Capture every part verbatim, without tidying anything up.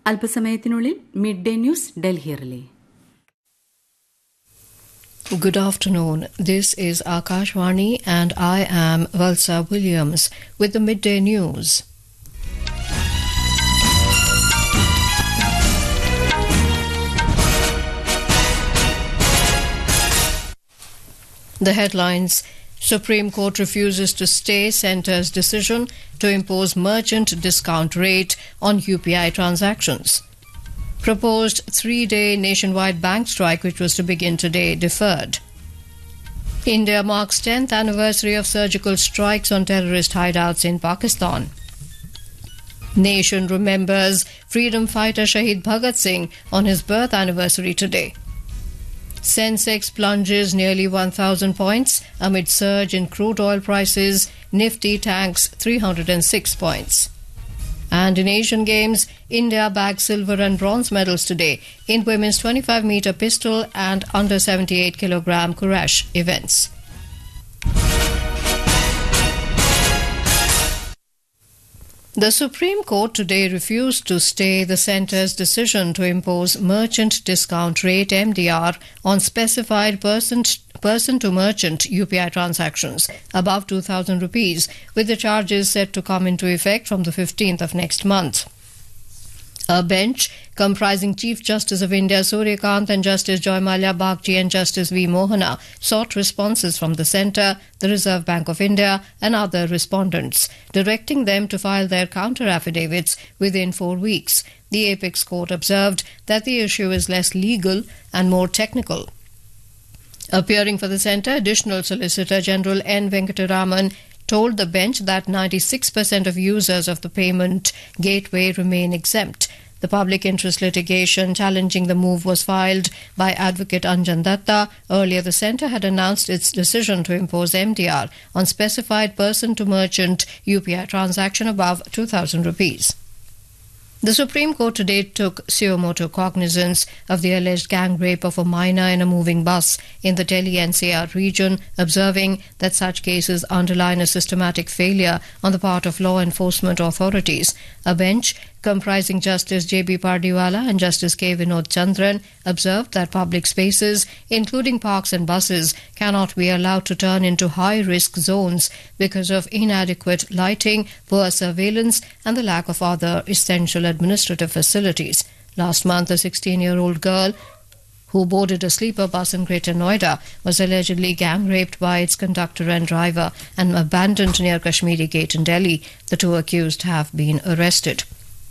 അല്പസമയത്തിനുള്ളിൽ mid day news Delhi relay. Good afternoon. This is Akashvani and I am Valsa Williams with the midday news. The headlines: Supreme Court refuses to stay Centre's decision to impose merchant discount rate on U P I transactions. Proposed three-day nationwide bank strike, which was to begin today, deferred. India marks tenth anniversary of surgical strikes on terrorist hideouts in Pakistan. Nation remembers freedom fighter Shahid Bhagat Singh on his birth anniversary today. Sensex plunges nearly one thousand points amid surge in crude oil prices. Nifty tanks three hundred six points. And in Asian Games, India bagged silver and bronze medals today in women's twenty-five meter pistol and under seventy-eight kilogram Kurash events. The Supreme Court today refused to stay the Centre's decision to impose merchant discount rate M D R on specified person person-to-merchant U P I transactions above two thousand rupees, with the charges set to come into effect from the fifteenth of next month. A bench comprising Chief Justice of India Surya Kant and Justice Joy Mallya Bagchi and Justice V. Mohana sought responses from the Centre, the Reserve Bank of India and other respondents, directing them to file their counter-affidavits within four weeks. The Apex Court observed that the issue is less legal and more technical. Appearing for the Centre, Additional Solicitor General N. Venkataraman told the bench that ninety-six percent of users of the payment gateway remain exempt. The public interest litigation challenging the move was filed by Advocate Anjan Datta. Earlier, the Centre had announced its decision to impose M D R on specified person-to-merchant U P I transaction above two thousand rupees. The Supreme Court today took suo motu cognizance of the alleged gang rape of a minor in a moving bus in the Delhi N C R region, observing that such cases underline a systematic failure on the part of law enforcement authorities. A bench comprising Justice J B Pardiwala and Justice K. Vinod Chandran observed that public spaces, including parks and buses, cannot be allowed to turn into high-risk zones because of inadequate lighting, poor surveillance and the lack of other essential administrative facilities. Last month, a sixteen-year-old girl who boarded a sleeper bus in Greater Noida was allegedly gang-raped by its conductor and driver and abandoned near Kashmiri Gate in Delhi. The two accused have been arrested.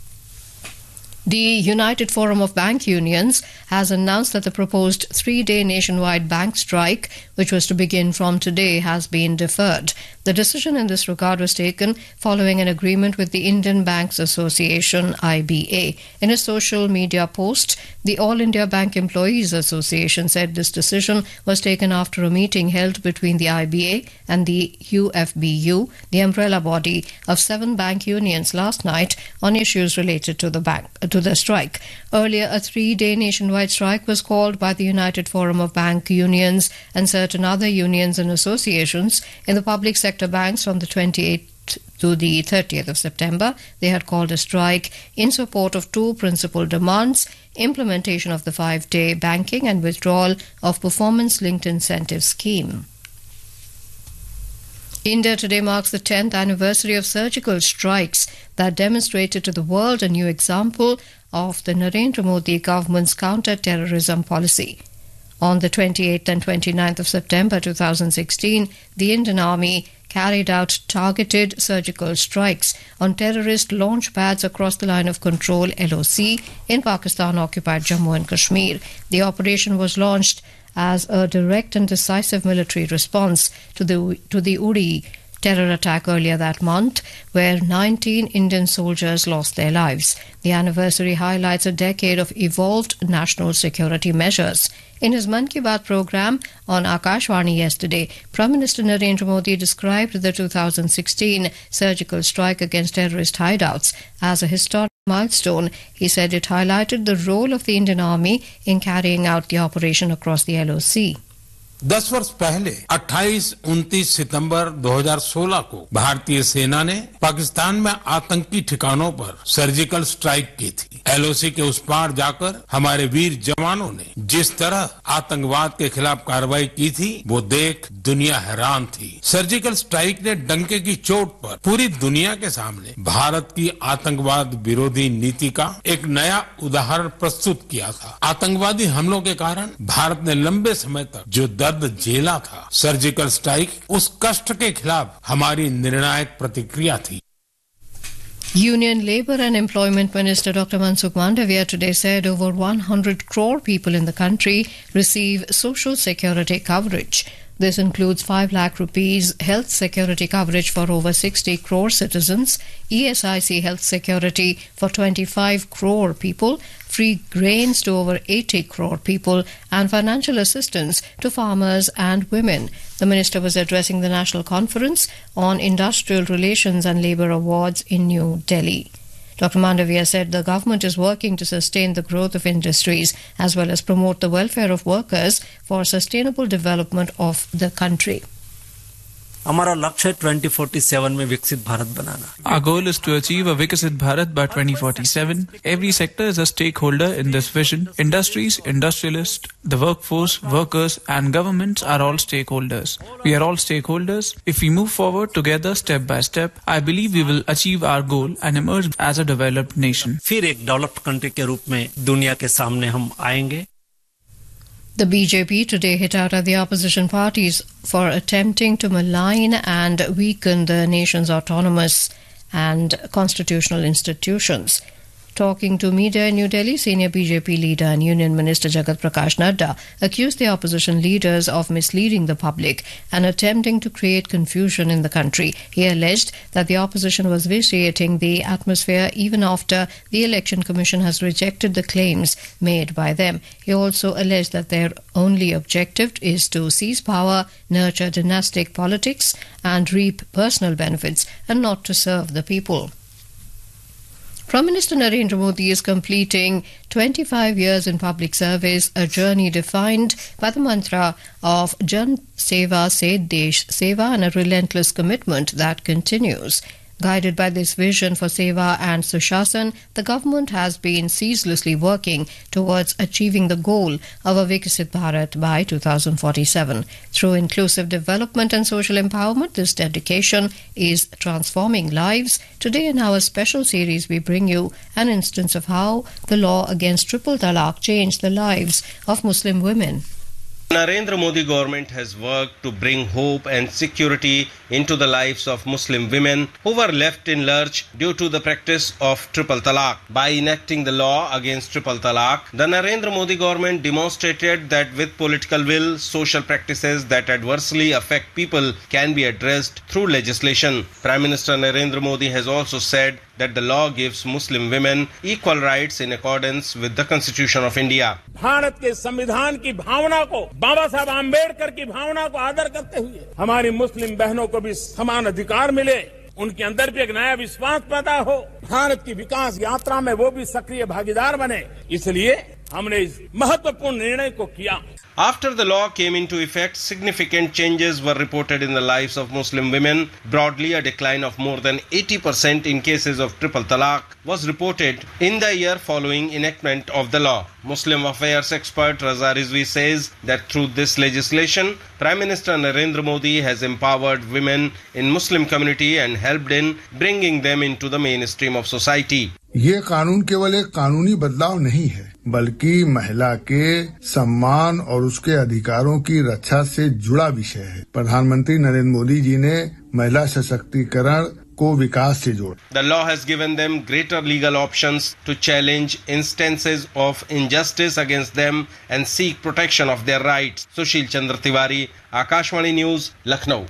The United Forum of Bank Unions has announced that the proposed three-day nationwide bank strike, which was to begin from today, has been deferred. The decision in this regard was taken following an agreement with the Indian Banks Association, I B A. In a social media post, the All India Bank Employees Association said this decision was taken after a meeting held between the I B A and the U F B U, the umbrella body of seven bank unions, last night on issues related to the bank to the strike. Earlier, a three-day nationwide strike was called by the United Forum of Bank Unions and certain other unions and associations in the public sector banks from the twenty-eighth to the thirtieth of September. They had called a strike in support of two principal demands: implementation of the five-day banking and withdrawal of performance-linked incentive scheme. India today marks the tenth anniversary of surgical strikes that demonstrated to the world a new example of the Narendra Modi government's counter-terrorism policy. On the twenty-eighth and twenty-ninth of September two thousand sixteen, the Indian Army carried out targeted surgical strikes on terrorist launch pads across the line of control L O C in Pakistan-occupied Jammu and Kashmir. The operation was launched as a direct and decisive military response to the to the Uri terror attack earlier that month, where nineteen Indian soldiers lost their lives. The anniversary highlights a decade of evolved national security measures. In his Mann Ki Baat program on Akashvani yesterday, Prime Minister Narendra Modi described the two thousand sixteen surgical strike against terrorist hideouts as a historic milestone. He said it highlighted the role of the Indian Army in carrying out the operation across the L O C. दस वर्ष पहले अट्ठाईस उनतीस सितंबर दो हज़ार सोलह को भारतीय सेना ने पाकिस्तान में आतंकी ठिकानों पर सर्जिकल स्ट्राइक की थी। एलओसी के उस पार जाकर हमारे वीर जवानों ने जिस तरह आतंकवाद के खिलाफ कार्रवाई की थी वो देख दुनिया हैरान थी। सर्जिकल स्ट्राइक ने डंके की चोट पर पूरी दुनिया के सामने भारत की आतंकवाद विरोधी नीति का एक नया उदाहरण प्रस्तुत किया था। आतंकवादी हमलों के कारण भारत ने लंबे समय तक जो दर्द झेला था, सर्जिकल स्ट्राइक उस कष्ट के खिलाफ हमारी निर्णायक प्रतिक्रिया थी। Union Labour and Employment Minister Doctor Mansukh Mandavia today said over one hundred crore people in the country receive social security coverage. This includes five lakh rupees health security coverage for over sixty crore citizens, E S I C health security for twenty-five crore people, free grains to over eighty crore people, and financial assistance to farmers and women. The minister was addressing the National Conference on Industrial Relations and Labour Awards in New Delhi. Doctor Mandavia said the government is working to sustain the growth of industries as well as promote the welfare of workers for sustainable development of the country. हमारा लक्ष्य twenty forty seven में विकसित भारत बनाना। Our goal is to achieve a Viksit Bharat by twenty forty-seven. Every sector is a stakeholder in this vision. Industries, industrialists, the workforce, workers and governments are all stakeholders. We are all stakeholders. If we move forward together step by step, I believe we will achieve our goal and emerge as a developed nation. फिर एक developed country के रूप में दुनिया के सामने हम आएंगे। The B J P today hit out at the opposition parties for attempting to malign and weaken the nation's autonomous and constitutional institutions. Talking to media in New Delhi, senior B J P leader and Union Minister Jagat Prakash Nadda accused the opposition leaders of misleading the public and attempting to create confusion in the country. He alleged that the opposition was vitiating the atmosphere even after the Election Commission has rejected the claims made by them. He also alleged that their only objective is to seize power, nurture dynastic politics and reap personal benefits and not to serve the people. Prime Minister Narendra Modi is completing twenty-five years in public service, a journey defined by the mantra of Jan Seva Se Desh Seva and a relentless commitment that continues. Guided by this vision for Seva and Sushasan, the government has been ceaselessly working towards achieving the goal of a Viksit Bharat by two thousand forty-seven. Through inclusive development and social empowerment, this dedication is transforming lives. Today in our special series, we bring you an instance of how the law against triple talaq changed the lives of Muslim women. Narendra Modi government has worked to bring hope and security into the lives of Muslim women who were left in lurch due to the practice of triple talaq. By enacting the law against triple talaq, the Narendra Modi government demonstrated that with political will, social practices that adversely affect people can be addressed through legislation. Prime Minister Narendra Modi has also said that the law gives Muslim women equal rights in accordance with the Constitution of India. Bharat के संविधान की भावना को, बाबा साहब आम्बेडकर की भावना को आदर करते हुए हमारी मुस्लिम बहनों को भी समान अधिकार मिले, उनके अंदर भी एक नया विश्वास पैदा हो, भारत की विकास यात्रा में वो भी सक्रिय भागीदार बने, इसलिए हमने इस महत्वपूर्ण निर्णय को किया. After the law came into effect, significant changes were reported in the lives of Muslim women. Broadly, a decline of more than eighty percent in cases of triple talaq was reported in the year following enactment of the law. Muslim affairs expert Raza Rizvi says that through this legislation, Prime Minister Narendra Modi has empowered women in Muslim community and helped in bringing them into the mainstream of society. ये कानून केवल एक कानूनी बदलाव नहीं है, बल्कि महिला के सम्मान और उसके अधिकारों की रक्षा से जुड़ा विषय है. प्रधानमंत्री नरेंद्र मोदी जी ने महिला सशक्तिकरण को विकास से जोड़ा. The law has given them greater legal options to challenge instances of injustice against them and seek protection of their rights. Sushil Chandra Tiwari, Akashvani News, Lucknow.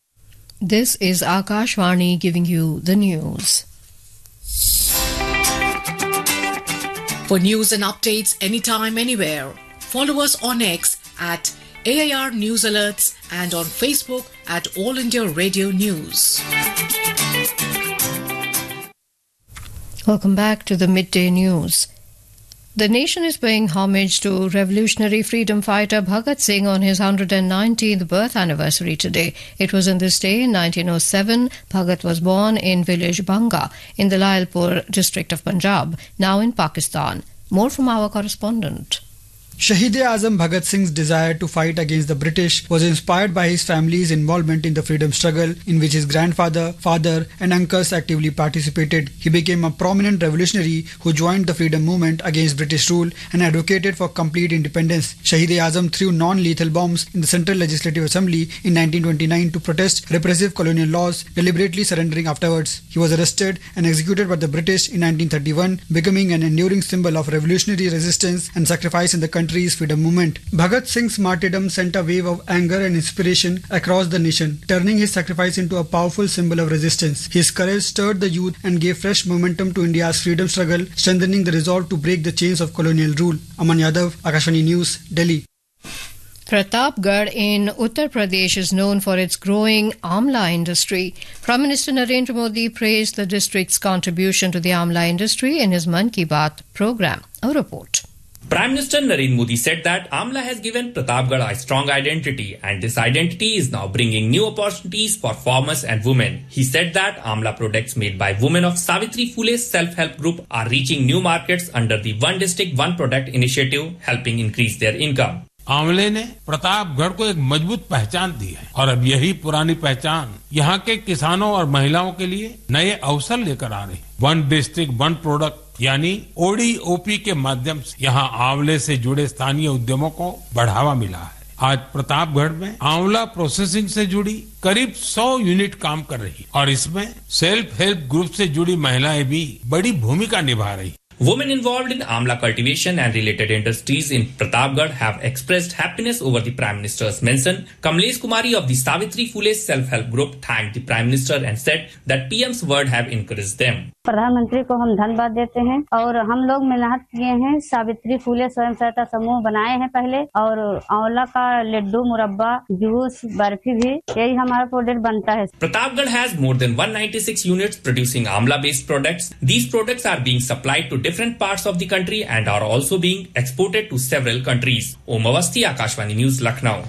This is Akashvani giving you the news. For news and updates anytime, anywhere, follow us on X at A I R News Alerts and on Facebook at All India Radio News. Welcome back to the midday news. The nation is paying homage to revolutionary freedom fighter Bhagat Singh on his one hundred nineteenth birth anniversary today. It was on this day in nineteen oh seven Bhagat was born in village Banga in the Lalpur district of Punjab, now in Pakistan. More from our correspondent. Shahid-e-Azam Bhagat Singh's desire to fight against the British was inspired by his family's involvement in the freedom struggle, in which his grandfather, father and uncles actively participated. He became a prominent revolutionary who joined the freedom movement against British rule and advocated for complete independence. Shahid-e-Azam threw non-lethal bombs in the Central Legislative Assembly in nineteen twenty-nine to protest repressive colonial laws, deliberately surrendering afterwards. He was arrested and executed by the British in nineteen thirty-one, becoming an enduring symbol of revolutionary resistance and sacrifice in the country. Country's freedom movement. Bhagat Singh's martyrdom sent a wave of anger and inspiration across the nation, turning his sacrifice into a powerful symbol of resistance. His courage stirred the youth and gave fresh momentum to India's freedom struggle, strengthening the resolve to break the chains of colonial rule. Aman Yadav, Akashvani News, Delhi. Pratapgarh in Uttar Pradesh is known for its growing amla industry. Prime Minister Narendra Modi praised the district's contribution to the amla industry in his Mann Ki Baat program. A report. Prime Minister Narendra Modi said that Amla has given Pratapgarh a strong identity, and this identity is now bringing new opportunities for farmers and women. He said that Amla products made by women of Savitri Phule Self-Help Group are reaching new markets under the One District One Product initiative, helping increase their income. आंवले ने प्रतापगढ़ को एक मजबूत पहचान दी है और अब यही पुरानी पहचान यहाँ के किसानों और महिलाओं के लिए नए अवसर लेकर आ रही है। वन डिस्ट्रिक्ट वन प्रोडक्ट यानी ओडीओपी के माध्यम से यहाँ आंवले से जुड़े स्थानीय उद्यमों को बढ़ावा मिला है। आज प्रतापगढ़ में आंवला प्रोसेसिंग से जुड़ी करीब सौ यूनिट काम कर रही और इसमें सेल्फ हेल्प ग्रुप से जुड़ी महिलाएं भी बड़ी भूमिका निभा रही। Women involved in amla cultivation and related industries in Pratapgarh have expressed happiness over the Prime Minister's mention. Kamlesh Kumari of the Savitri Phule Self-Help Group thanked the Prime Minister and said that P M's word have encouraged them. प्रधानमंत्री को हम धन्यवाद देते हैं और हम लोग मेहनत किए हैं। सावित्री फूले स्वयं सहायता समूह बनाए हैं पहले और आंवला का लड्डू मुरब्बा जूस बर्फी भी यही हमारा प्रोडक्ट बनता है। Pratapgarh has more than one hundred ninety-six units producing amla based products. These products are being supplied to different parts of the country and are also being exported to several countries. Om Awasthi, Akashvani News, Lucknow.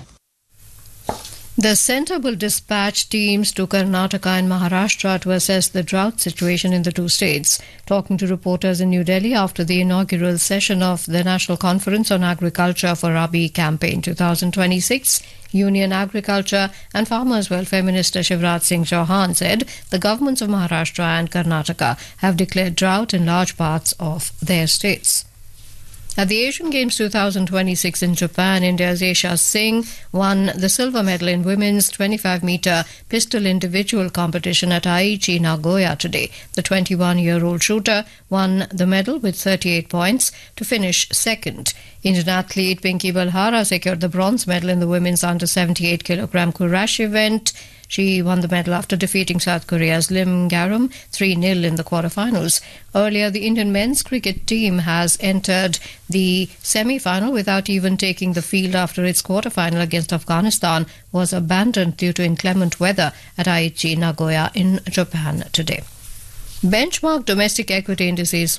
The centre will dispatch teams to Karnataka and Maharashtra to assess the drought situation in the two states. Talking to reporters in New Delhi after the inaugural session of the National Conference on Agriculture for Rabi Campaign twenty twenty-six, Union Agriculture and Farmers Welfare Minister Shivraj Singh Chauhan said the governments of Maharashtra and Karnataka have declared drought in large parts of their states. At the Asian Games twenty twenty-six in Japan, India's Aisha Singh won the silver medal in women's twenty-five meter pistol individual competition at Aichi, Nagoya today. The twenty-one-year-old shooter won the medal with thirty-eight points to finish second. Indian athlete Pinky Balhara secured the bronze medal in the women's under seventy-eight kilogram Kurash event. She won the medal after defeating South Korea's Lim Garum three nil in the quarterfinals. Earlier, the Indian men's cricket team has entered the semi-final without even taking the field after its quarterfinal against Afghanistan was abandoned due to inclement weather at Aichi, Nagoya in Japan today. Benchmark domestic equity indices